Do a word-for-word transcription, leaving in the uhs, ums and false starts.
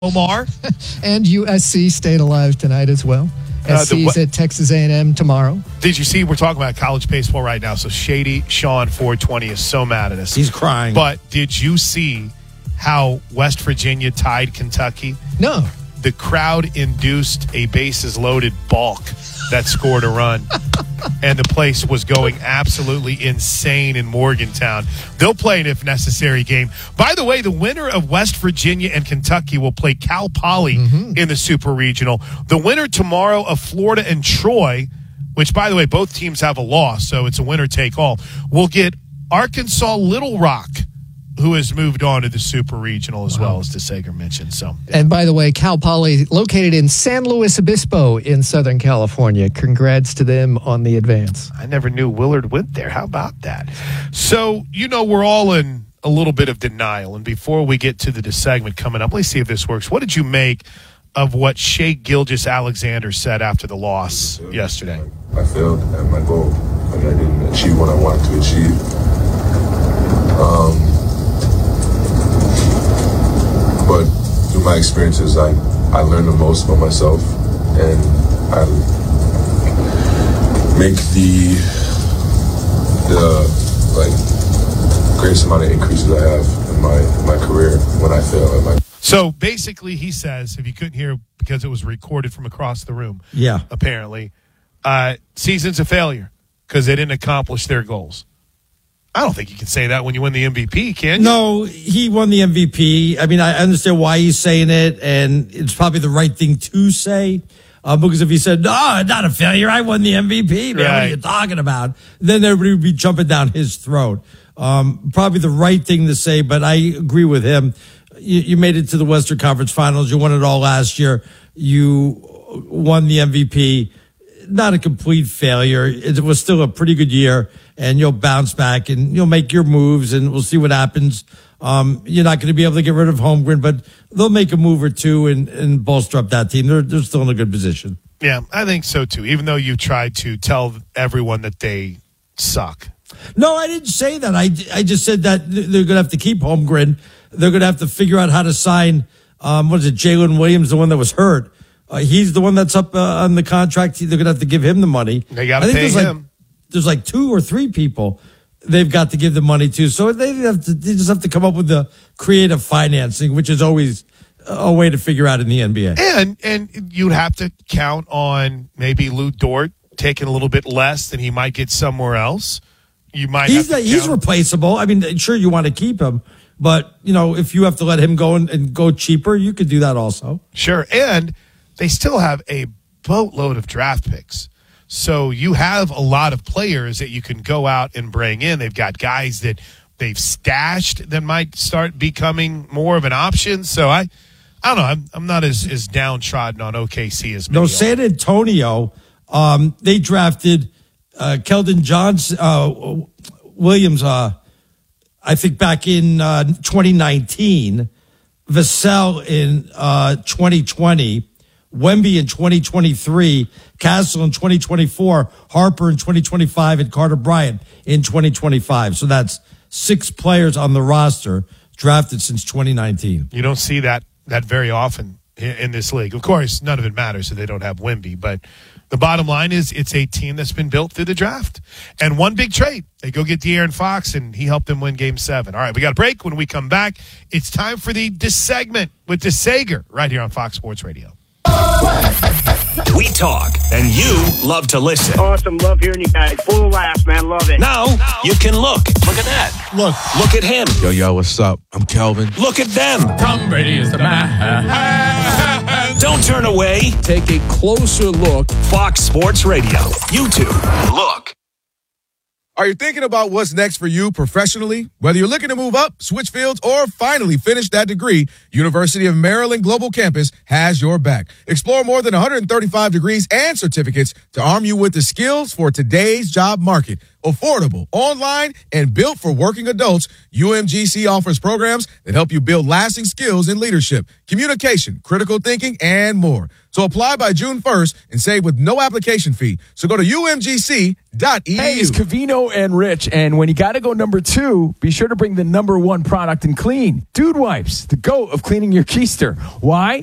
Omar. And U S C stayed alive tonight as well. S C's uh, at Texas A and M tomorrow. Did you see, we're talking about college baseball right now, so Shady Sean four twenty is so mad at us. He's crying. But did you see how West Virginia tied Kentucky? No. The crowd induced a bases-loaded balk that scored a run. And the place was going absolutely insane in Morgantown. They'll play an if-necessary game. By the way, the winner of West Virginia and Kentucky will play Cal Poly mm-hmm. in the Super Regional. The winner tomorrow of Florida and Troy, which, by the way, both teams have a loss, so it's a winner-take-all, will get Arkansas Little Rock, who has moved on to the Super Regional as wow. well, as DeSager mentioned. So, and by the way, Cal Poly, located in San Luis Obispo in Southern California. Congrats to them on the advance. I never knew Willard went there. How about that? So, you know, we're all in a little bit of denial. And before we get to the segment coming up, let's see if this works. What did you make of what Shai Gilgeous-Alexander said after the loss I yesterday? I failed at my goal. I mean, I didn't achieve what I wanted to achieve. Um... But through my experiences, I, I learned the most about myself, and I make the the like greatest amount of increases I have in my in my career when I fail at my. So basically, he says, if you couldn't hear because it was recorded from across the room, yeah, apparently, uh, season's a failure because they didn't accomplish their goals. I don't think you can say that when you win the M V P, can you? No, he won the M V P. I mean, I understand why he's saying it, and it's probably the right thing to say. Uh, because if he said, no, not a failure, I won the M V P, man, right. What are you talking about? Then everybody would be jumping down his throat. Um, probably the right thing to say, but I agree with him. You, you made it to the Western Conference Finals. You won it all last year. You won the M V P. Not a complete failure. It was still a pretty good year. And you'll bounce back and you'll make your moves and we'll see what happens. Um, you're not going to be able to get rid of Holmgren, but they'll make a move or two and, and bolster up that team. They're, they're still in a good position. Yeah, I think so too, even though you tried to tell everyone that they suck. No, I didn't say that. I, I just said that they're going to have to keep Holmgren. They're going to have to figure out how to sign, um, what is it, Jalen Williams, the one that was hurt. Uh, he's the one that's up uh, on the contract. They're going to have to give him the money. They got to pay him. Like, there's like two or three people they've got to give the money to. So they have to, they just have to come up with the creative financing, which is always a way to figure out in the N B A. And and you'd have to count on maybe Lou Dort taking a little bit less than he might get somewhere else. You might he's have to he's count. replaceable. I mean, sure, you want to keep him, but you know, if you have to let him go and, and go cheaper, you could do that also. Sure, and they still have a boatload of draft picks. So you have a lot of players that you can go out and bring in. They've got guys that they've stashed that might start becoming more of an option. So I, I don't know. I'm, I'm not as, as downtrodden on O K C as many. No, San Antonio, um, they drafted uh, Keldon Johnson, uh, Williams, uh, I think back in uh, twenty nineteen, Vassell in uh, twenty twenty, Wemby in twenty twenty-three, Castle in twenty twenty-four, Harper in twenty twenty-five, and Carter Bryant in twenty twenty-five. So that's six players on the roster drafted since twenty nineteen. You don't see that that very often in, in this league. Of course, none of it matters if they don't have Wemby, but the bottom line is it's a team that's been built through the draft. And one big trade. They go get De'Aaron Fox, and he helped them win Game seven. All right, we got a break. When we come back, it's time for the Dis segment with DeSager right here on Fox Sports Radio. We talk, and you love to listen. Awesome. Love hearing you guys. Full of laughs, man. Love it. Now, now you can look. Look at that. Look. Look at him. Yo, yo, what's up? I'm Kelvin. Look at them. Tom Brady is the man. Don't turn away. Take a closer look. Fox Sports Radio. YouTube. Look. Are you thinking about what's next for you professionally? Whether you're looking to move up, switch fields, or finally finish that degree, University of Maryland Global Campus has your back. Explore more than one hundred thirty-five degrees and certificates to arm you with the skills for today's job market. affordable, online, and built for working adults, U M G C offers programs that help you build lasting skills in leadership, communication, critical thinking, and more. So apply by June first and save with no application fee. So go to U M G C dot E D U. Hey, it's Covino and Rich, and when you got to go number two, be sure to bring the number one product in clean. Dude Wipes, the GOAT of cleaning your keister. Why?